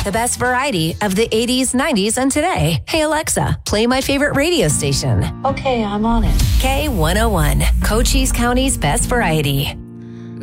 The best variety of the 80s, 90s, and today. Hey, Alexa, play my favorite radio station. Okay, I'm on it. K101, Cochise County's best variety.